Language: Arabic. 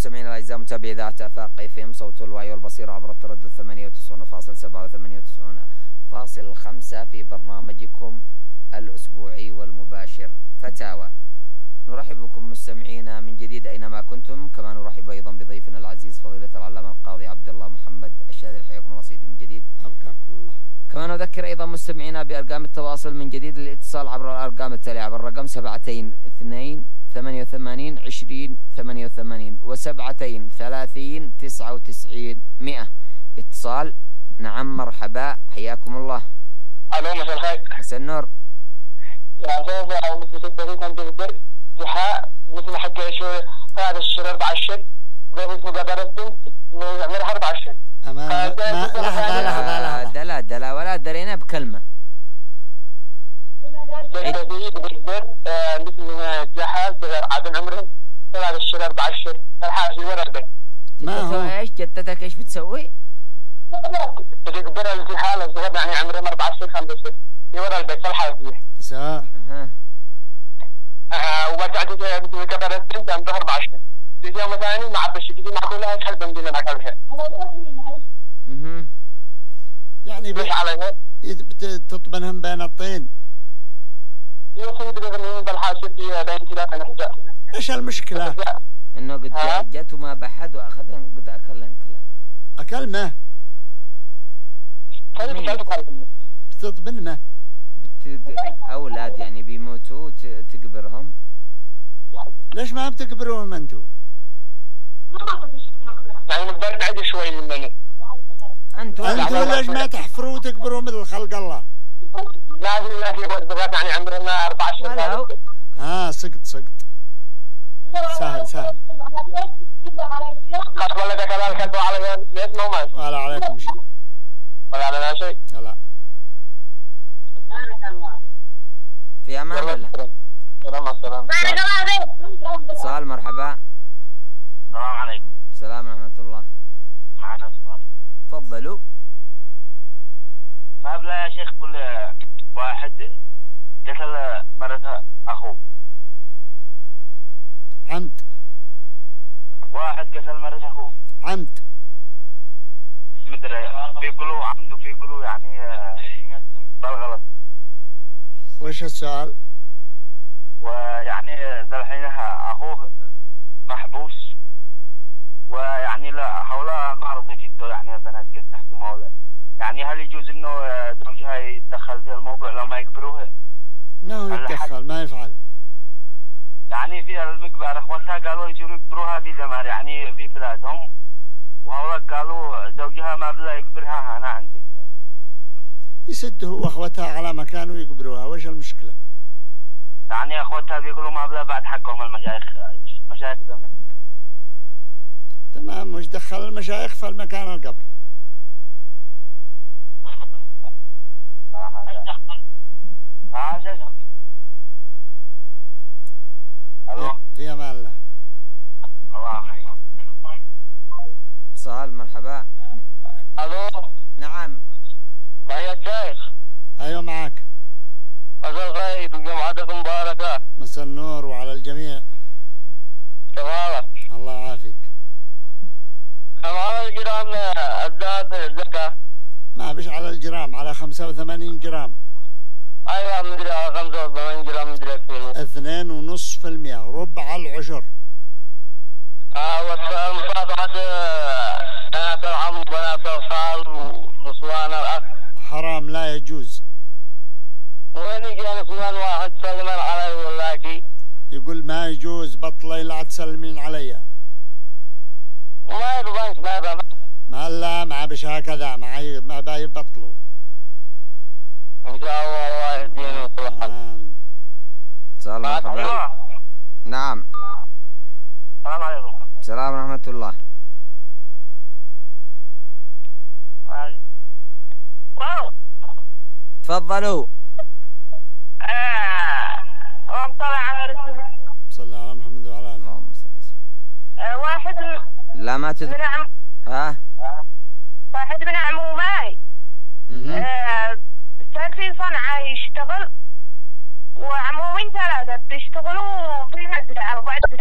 مستمعينا الأعزاء متابعي إذاعة آفاق FM صوت الوعي والبصيرة عبر التردد 98.7 و98.5 في برنامجكم الأسبوعي والمباشر فتاوى. نرحب بكم مستمعينا من جديد أينما كنتم، كما نرحب أيضا بضيفنا العزيز فضيلة العلامة القاضي عبد الله محمد الشاذلي. حياكم الله سيدي من جديد. أبقاكم الله. كما نذكر أيضا مستمعينا بأرقام التواصل من جديد للاتصال عبر الأرقام التالية: عبر الرقم 72-88-20-88 و7-30-99-100. اتصال. نعم مرحبا، حياكم الله. الو مساء الخير. مساء النور. يا شيخ مثل تدريس عند البر انتحاء مثل حكى شوي هذا الشهر 14 زي مقابلة نعملها 14. أمان دلا دلا ولا درينا بكلمة. مثل جهاز عدم عمرهم هذا الشهر 14 الحاج ورا البيت. ما هو ايش جدتك ايش بتسوي؟ تكبر الانتحال الصغير يعني عمرهم 14 15 في ورا البيت الحاج. ساعة. وبعد مثل كبرت بنت عمرها 14. تيجي يوم ثاني مع بشكل معقولها كلب مدينة معقولها. يعني ليش عليها؟ تطبنهم بين الطين. يوصل من بالحاسب في بين ثلاثة نحجة. إيش المشكلة؟ إنه قد جت وما بحد وأخذن قد أكلن كلام. أكل ما؟ بتطبن ما؟ أولاد يعني بيموتوا تقبرهم. ليش ما بتقبروهم أنتوا؟ يعني نقدر نعد شوي منه. أنتوا ليش ما تحفروا وتقبروا مثل خلق الله؟ لازم يعني عمرنا 14. سقط سهل خاص ولا كذلك كذبوا على ليش ما ماشي ولا عليكم شيء ولا علينا شيء. لا في أمان الله. السلام. سؤال. مرحبا. السلام عليكم. السلام ورحمة الله. معنا سؤال. تفضلوا. ما بلا يا شيخ كل واحد قتل مرته أخوه. عمد. واحد قتل مرته أخوه. عمد. مدري بيقولوا عمد وبيقولوا يعني بالغلط. وش السؤال؟ ويعني ذا الحين أخوه محبوس ويعني لا هؤلاء ما رضوا يجدوا يعني البنات قد تحكم هؤلاء. يعني هل يجوز انه زوجها يتدخل في الموضوع لو ما يقبروها؟ يتدخل ما يفعل. يعني في المقبرة اخواتها قالوا يجوا يقبروها في دمار يعني في بلادهم وهؤلاء قالوا زوجها ما بلا يقبرها هنا عندي. يسده هو واخواتها على مكان ويقبروها، وش المشكلة؟ يعني اخواتها بيقولوا ما بلا بعد حقهم المشايخ دمار. تمام، مش دخل المشايخ في المكان القبر. في امان الله. سؤال. مرحبا. الو. نعم. معي الشيخ. ايوه معك. مساء الخير وجمعتكم مباركة. مساء النور وعلى الجميع. تبارك. الله يعافيك. كم على الجرام الزكاة؟ ما بش على الجرام، على 85 جرام. ايوه مدري على 85 جرام مدري كيلو. 2.5% ربع العشر. والمصافحة بنات العم وبنات الخال ونسوان الأخ حرام لا يجوز. وين يجي نسوان واحد سلم علي ولا شيء؟ يقول ما يجوز، بطلي لا تسلمين علي. ما يبغاش ما يبغى ما ما بش هكذا، ما بيبطلوا. إن شاء الله الله يهدينا ويصلح حالنا. سلام. مرحبا. نعم. السلام عليكم. السلام ورحمة الله. واو. تفضلوا. طلع على رسول صلى على محمد وعلى آله. اللهم صل وسلم. واحد لا ما تذكر. واحد من عموماي صار في صنعاء يشتغل وعمومي ثلاثة بيشتغلوا في مزرعة